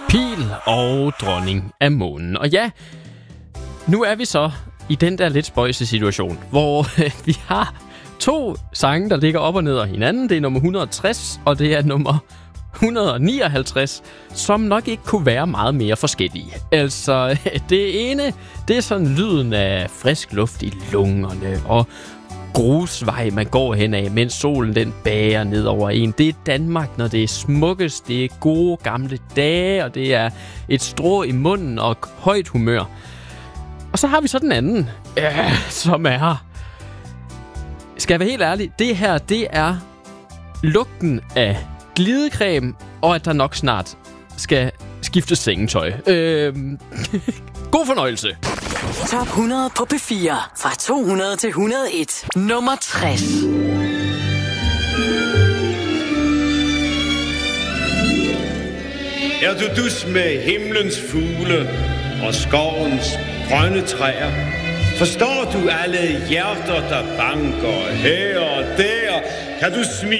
Pil og dronning af månen. Og ja, nu er vi så i den der lidt spøjse situation, hvor vi har 2 sange, der ligger op og ned af hinanden. Det er nummer 160, og det er nummer 159, som nok ikke kunne være meget mere forskellige. Altså, det ene, det er sådan lyden af frisk luft i lungerne, og grusvej, man går hen af, mens solen den bager ned over en. Det er Danmark, når det er smukkest, det er gode gamle dage, og det er et strå i munden og højt humør. Og så har vi så den anden, som er... Skal jeg være helt ærlig, det her, det er lugten af glidecreme, og at der nok snart skal skiftes sengetøj. God fornøjelse. Top 100 på P4. Fra 200 til 101. Nummer 60. Er du dus med himlens fugle og skovens grønne træer? Forstår du alle hjerter, der banker her og der? Kan du smile?